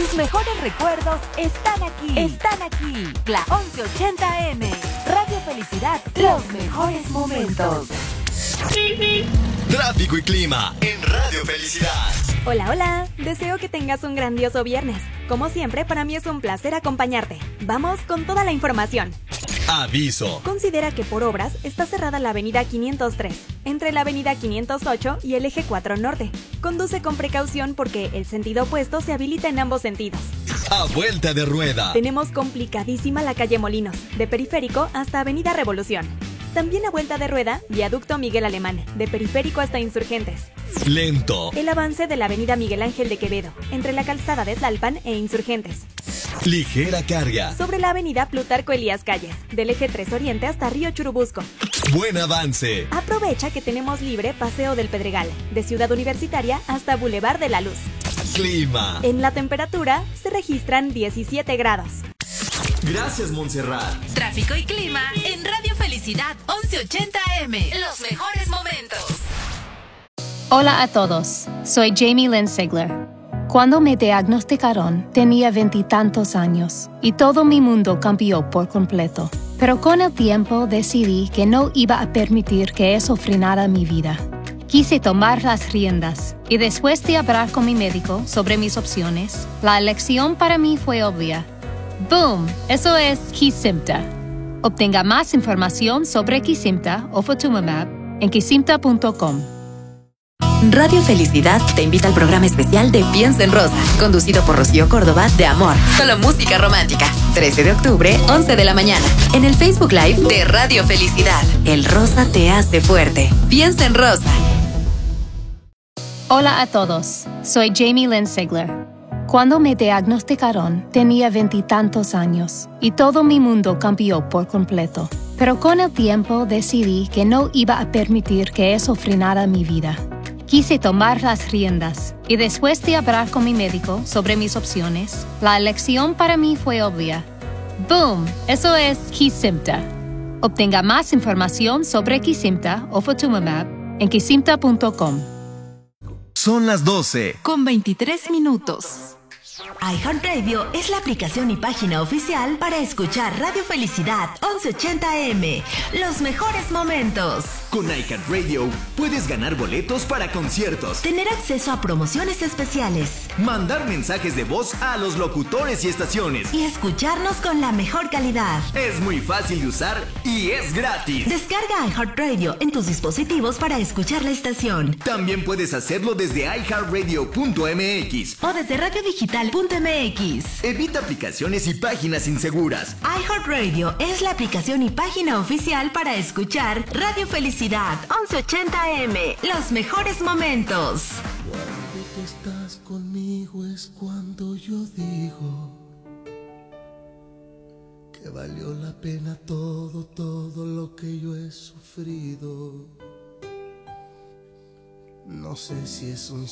Tus mejores recuerdos están aquí. Están aquí. La 1180M. Radio Felicidad. Los mejores momentos. Tráfico y clima en Radio Felicidad. Hola, hola. Deseo que tengas un grandioso viernes. Como siempre, para mí es un placer acompañarte. Vamos con toda la información. Aviso. Considera que por obras está cerrada la avenida 503, entre la avenida 508 y el eje 4 norte. Conduce con precaución porque el sentido opuesto se habilita en ambos sentidos. A vuelta de rueda. Tenemos complicadísima la calle Molinos, de Periférico hasta Avenida Revolución. También a vuelta de rueda, viaducto Miguel Alemán, de Periférico hasta Insurgentes. Lento. El avance de la avenida Miguel Ángel de Quevedo, entre la calzada de Tlalpan e Insurgentes. Ligera carga. Sobre la avenida Plutarco Elías Calles, del eje 3 Oriente hasta Río Churubusco. Buen avance. Aprovecha que tenemos libre Paseo del Pedregal, de Ciudad Universitaria hasta Boulevard de la Luz. Clima. En la temperatura se registran 17 grados. Gracias, Montserrat. Tráfico y clima en Radio Felicidad 1180M. Los mejores momentos. Hola a todos, soy Jamie Lynn Sigler. Cuando me diagnosticaron, tenía 20 y tantos años y todo mi mundo cambió por completo. Pero con el tiempo decidí que no iba a permitir que eso frenara mi vida. Quise tomar las riendas y después de hablar con mi médico sobre mis opciones, la elección para mí fue obvia. ¡Boom! Eso es Kesimpta. Obtenga más información sobre Kesimpta o Ofatumumab en kesimpta.com. Radio Felicidad te invita al programa especial de Piensa en Rosa, conducido por Rocío Córdoba de Amor, solo música romántica. 13 de octubre, 11 de la mañana, en el Facebook Live de Radio Felicidad. El rosa te hace fuerte. Piensa en Rosa. Hola a todos, soy Jamie Lynn Sigler. Cuando me diagnosticaron, tenía 20 y tantos años y todo mi mundo cambió por completo. Pero con el tiempo decidí que no iba a permitir que eso frenara mi vida. Quise tomar las riendas y después de hablar con mi médico sobre mis opciones, la elección para mí fue obvia. ¡Boom! Eso es Kesimpta. Obtenga más información sobre Kesimpta o Ofatumumab en kesimpta.com. Son las 12. Con 23 minutos. iHeartRadio es la aplicación y página oficial para escuchar Radio Felicidad 1180M. Los mejores momentos. Con iHeartRadio puedes ganar boletos para conciertos, Tener acceso a promociones especiales mandar mensajes de voz a los locutores y estaciones. y escucharnos con la mejor calidad. Es muy fácil de usar y es gratis. Descarga iHeartRadio en tus dispositivos para escuchar la estación También puedes hacerlo desde iHeartRadio.mx. o desde radiodigital.mx. Evita aplicaciones y páginas inseguras. iHeartRadio es la aplicación y página oficial para escuchar Radio Felicidad 1180M. Los mejores momentos. Cuando tú estás conmigo es cuando yo digo que valió la pena todo lo que yo he sufrido. No sé si es un